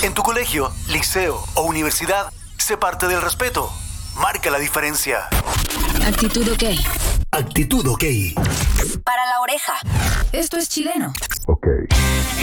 En tu colegio, liceo o universidad, sé parte del respeto. Marca la diferencia. Actitud OK. Actitud OK. Para la oreja. Esto es chileno. OK.